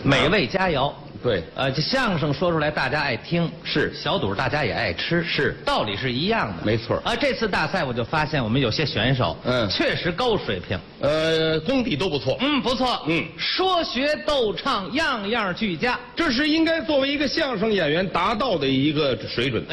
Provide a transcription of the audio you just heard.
美味佳肴。 对， 这相声说出来大家爱听， 是小肚大家也爱吃， 是道理是一样的， 没错。 这次大赛我就发现我们有些选手，确实高水平， 功底都不错， 不错，说学逗唱样样俱佳， 这是应该作为一个相声演员达到的一个水准。